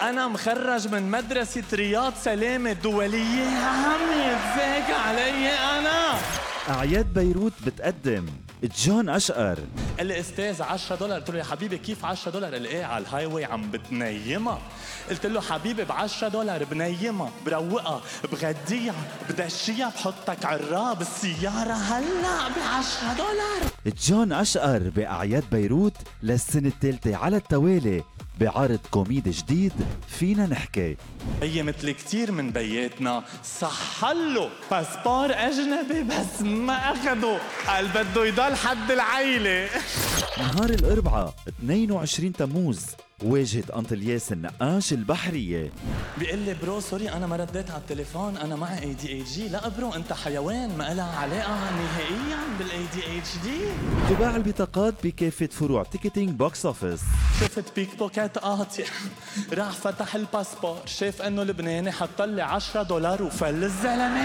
أنا مخرج من مدرسة رياض سلامة الدولية، عم يتزاق علي أنا. أعياد بيروت بتقدم جون أشقر. قال لي استاذ $10. قلت له يا حبيبي كيف $10؟ قال ايه على الهاي واي عم بتنيمها. قلت له حبيبي $10 بنيمها بروقها بغديها بدشيها بحطك عراب السيارة هلا $10. جون أشقر بأعياد بيروت للسنة الثالثة على التوالي بعرض كوميدي جديد فينا نحكي. هي مثل كتير من بياتنا صحله باسبور أجنبي بس ما أخده، قال بده يضل حد العيلة. نهار الأربعاء 22 تموز واجهة أنطلياس النقاش البحرية. بيقول لي برو سوري أنا ما رديت على التليفون، أنا معي ADHD. لا برو أنت حيوان ما لها علاقة نهائيا بالADHD. تباع البطاقات بكافة فروع تيكتينج بوكس أوفيس. شفت بيك بوكيت قاطع راح فتح الباسبور شاف انه لبناني حط لي $10 وفل الزلمه.